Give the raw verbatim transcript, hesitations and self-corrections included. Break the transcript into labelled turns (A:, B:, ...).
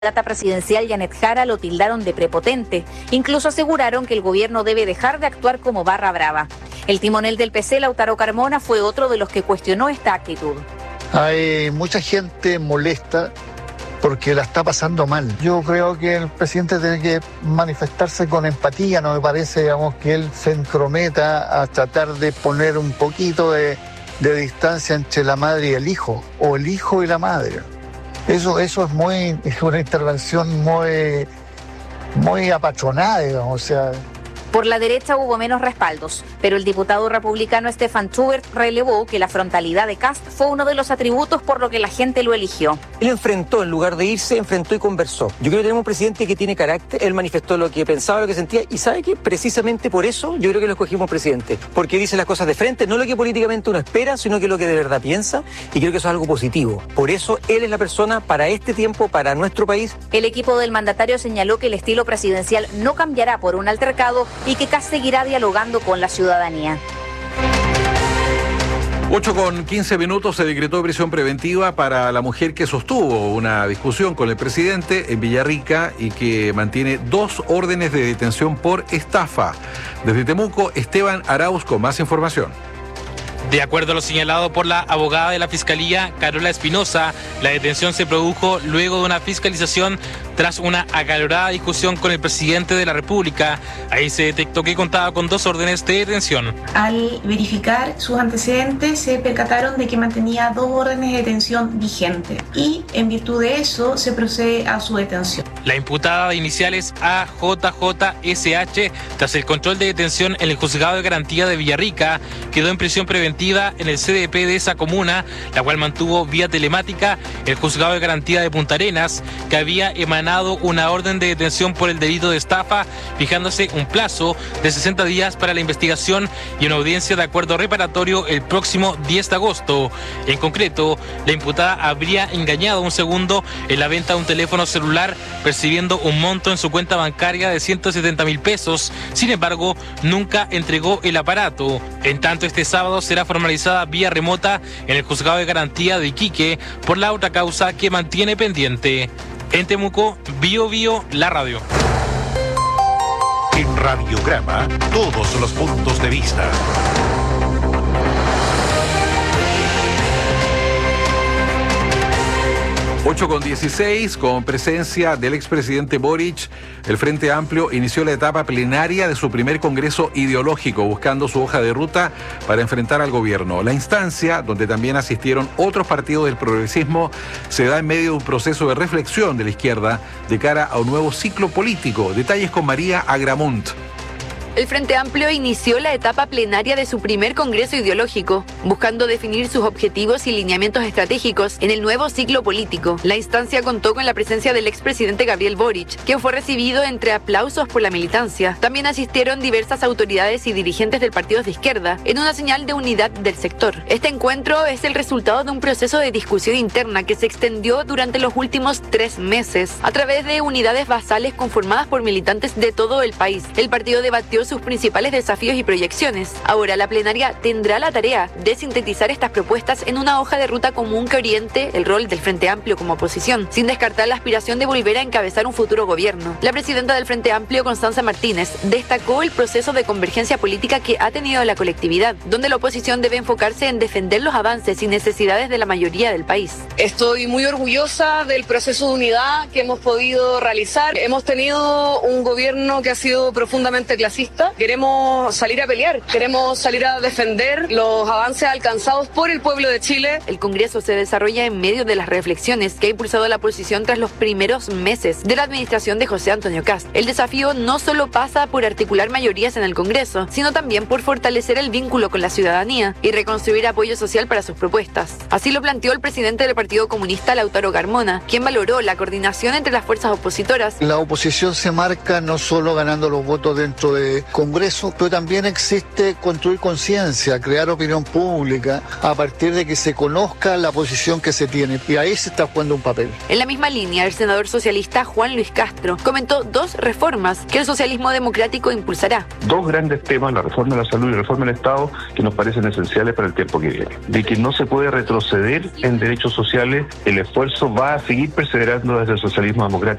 A: candidata presidencial Janet Jara lo tildaron de prepotente. Incluso aseguraron que el gobierno debe dejar de actuar como barra brava. El timonel del P C, Lautaro Carmona, fue otro de los que cuestionó esta actitud.
B: Hay mucha gente molesta porque la está pasando mal. Yo creo que el presidente tiene que manifestarse con empatía. No me parece, digamos, que él se entrometa a tratar de poner un poquito de, de distancia entre la madre y el hijo, o el hijo y la madre. Eso, eso es muy, es una intervención muy, muy apachonada, digamos, o sea.
A: Por la derecha hubo menos respaldos, pero el diputado republicano Stefan Schubert relevó que la frontalidad de Kast fue uno de los atributos por lo que la gente lo eligió.
C: Él enfrentó, en lugar de irse, enfrentó y conversó. Yo creo que tenemos un presidente que tiene carácter, él manifestó lo que pensaba, lo que sentía, y ¿sabe qué? Precisamente por eso yo creo que lo escogimos presidente, porque dice las cosas de frente, no lo que políticamente uno espera, sino que lo que de verdad piensa, y creo que eso es algo positivo. Por eso él es la persona para este tiempo, para nuestro país.
A: El equipo del mandatario señaló que el estilo presidencial no cambiará por un altercado y que Kast seguirá dialogando con la ciudadanía.
D: ocho con quince minutos se decretó prisión preventiva para la mujer que sostuvo una discusión con el presidente en Villarrica y que mantiene dos órdenes de detención por estafa. Desde Temuco, Esteban Arauz con más información.
E: De acuerdo a lo señalado por la abogada de la Fiscalía, Carola Espinosa, la detención se produjo luego de una fiscalización tras una acalorada discusión con el presidente de la República. Ahí se detectó que contaba con dos órdenes de detención.
F: Al verificar sus antecedentes, se percataron de que mantenía dos órdenes de detención vigentes y, en virtud de eso, se procede a su detención.
E: La imputada de iniciales A J J S H, tras el control de detención en el Juzgado de Garantía de Villarrica, quedó en prisión preventiva en el C D P de esa comuna, la cual mantuvo vía telemática el Juzgado de Garantía de Punta Arenas, que había emanado una orden de detención por el delito de estafa, fijándose un plazo de sesenta días para la investigación y una audiencia de acuerdo reparatorio el próximo diez de agosto. En concreto, la imputada habría engañado a un segundo en la venta de un teléfono celular, percibiendo un monto en su cuenta bancaria de ciento setenta mil pesos. Sin embargo, nunca entregó el aparato. En tanto, este sábado será formalizada vía remota en el Juzgado de Garantía de Iquique por la otra causa que mantiene pendiente. En Temuco, Bio Bio, la radio.
G: En Radiograma, todos los puntos de vista.
D: ocho con dieciséis, con presencia del expresidente Boric, el Frente Amplio inició la etapa plenaria de su primer congreso ideológico, buscando su hoja de ruta para enfrentar al gobierno. La instancia, donde también asistieron otros partidos del progresismo, se da en medio de un proceso de reflexión de la izquierda de cara a un nuevo ciclo político. Detalles con María Agramunt.
H: El Frente Amplio inició la etapa plenaria de su primer congreso ideológico, buscando definir sus objetivos y lineamientos estratégicos en el nuevo ciclo político. La instancia contó con la presencia del expresidente Gabriel Boric, quien fue recibido entre aplausos por la militancia. También asistieron diversas autoridades y dirigentes del partido de izquierda, en una señal de unidad del sector. Este encuentro es el resultado de un proceso de discusión interna que se extendió durante los últimos tres meses, a través de unidades basales conformadas por militantes de todo el país. El partido debatió sus principales desafíos y proyecciones. Ahora la plenaria tendrá la tarea de sintetizar estas propuestas en una hoja de ruta común que oriente el rol del Frente Amplio como oposición, sin descartar la aspiración de volver a encabezar un futuro gobierno. La presidenta del Frente Amplio, Constanza Martínez, destacó el proceso de convergencia política que ha tenido la colectividad, donde la oposición debe enfocarse en defender los avances y necesidades de la mayoría del país.
I: Estoy muy orgullosa del proceso de unidad que hemos podido realizar. Hemos tenido un gobierno que ha sido profundamente clasista. Queremos salir a pelear, queremos salir a defender los avances alcanzados por el pueblo de Chile.
H: El Congreso se desarrolla en medio de las reflexiones que ha impulsado la oposición tras los primeros meses de la administración de José Antonio Kast. El desafío no solo pasa por articular mayorías en el Congreso, sino también por fortalecer el vínculo con la ciudadanía y reconstruir apoyo social para sus propuestas. Así lo planteó el presidente del Partido Comunista, Lautaro Carmona, quien valoró la coordinación entre las fuerzas opositoras.
B: La oposición se marca no solo ganando los votos dentro de este Congreso, pero también existe construir conciencia, crear opinión pública a partir de que se conozca la posición que se tiene, y ahí se está jugando un papel.
H: En la misma línea, el senador socialista Juan Luis Castro comentó dos reformas que el socialismo democrático impulsará.
J: Dos grandes temas, la reforma de la salud y la reforma del Estado, que nos parecen esenciales para el tiempo que viene. De que no se puede retroceder en derechos sociales, el esfuerzo va a seguir perseverando desde el socialismo democrático.